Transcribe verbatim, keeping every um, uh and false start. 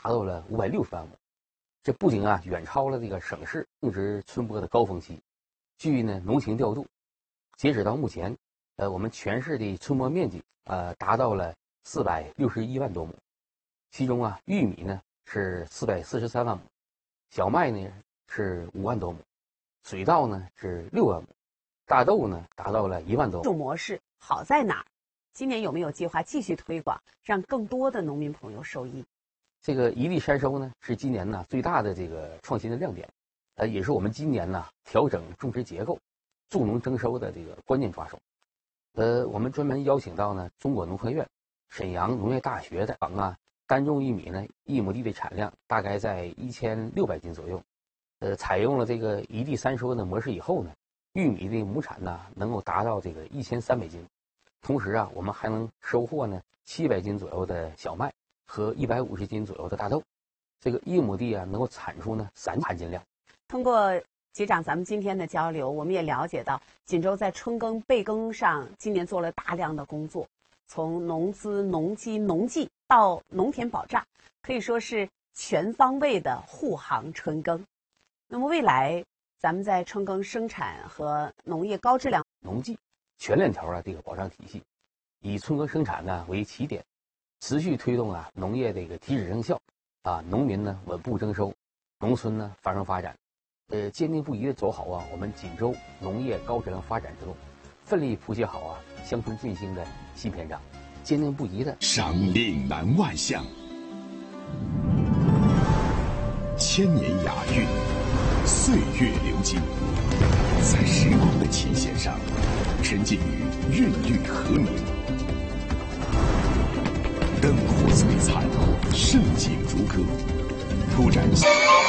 达到了五百六十万亩，这不仅啊远超了这个省市种植春播的高峰期。据呢农情调度，截止到目前，呃，我们全市的春播面积呃达到了四百六十一万多亩，其中啊玉米呢是四百四十三万亩，小麦呢是五万多亩，水稻呢是六万亩，大豆呢达到了一万多亩。 这种模式好在哪儿？今年有没有计划继续推广，让更多的农民朋友受益？ 这个一地三收呢，是今年呢最大的这个创新的亮点，呃，也是我们今年呢调整种植结构、助农增收的这个关键抓手。呃，我们专门邀请到呢中国农科院、沈阳农业大学的厂啊，单种玉米呢一亩地的产量大概在一千六百斤左右。呃，采用了这个一地三收的模式以后呢，玉米的亩产呢能够达到这个一千三百斤。同时啊，我们还能收获呢七百斤左右的小麦和一百五十斤左右的大豆，这个一亩地啊能够产出呢三含金量。 通过局长咱们今天的交流，我们也了解到锦州在春耕备耕上今年做了大量的工作，从农资、农机、农技到农田保障，可以说是全方位的护航春耕。那么未来咱们在春耕生产和农业高质量农技全链条啊这个保障体系，以春耕生产呢为起点，持续推动啊农业这个提质增效，啊农民呢稳步增收，农村呢繁荣发展，呃坚定不移的走好啊我们锦州农业高质量发展之路，奋力谱写好啊乡村振兴的新篇章，坚定不移的上岭南万象，千年雅韵，岁月流金，在时光的琴弦上沉浸于韵律和鸣，灯火璀璨，盛景如歌，突展